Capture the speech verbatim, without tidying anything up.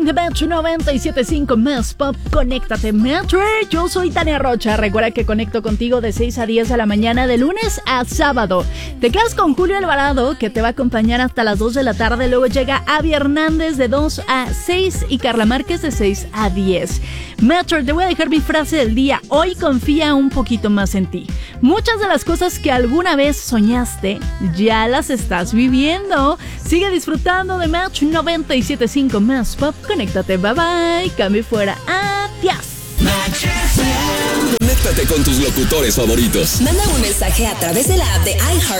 de Metro noventa y siete punto cinco más pop. Conéctate, Metro. Yo soy Tania Rocha. Recuerda que conecto contigo de seis a diez de la mañana, de lunes a sábado. Te quedas con Julio Alvarado, que te va a acompañar hasta las dos de la tarde. Luego llega Avi Hernández de dos a seis y Carla Márquez de seis a diez. Metro, te voy a dejar mi frase del día. Hoy confía un poquito más en ti. Muchas de las cosas que alguna vez soñaste, ya las estás viviendo. Sigue disfrutando de Match noventa y siete punto cinco más pop. Conéctate, bye bye. Cambio fuera. Adiós. Conéctate con tus locutores favoritos. Manda un mensaje a través de la app de iHeart